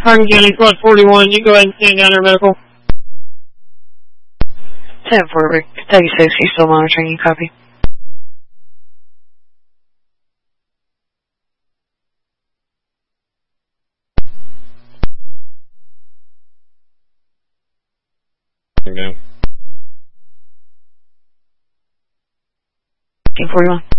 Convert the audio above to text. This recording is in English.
Hardin County Squad 41, you go ahead and stand down there, medical. 10-4, Kentucky 6, you still monitoring, you copy? Down. 10-41.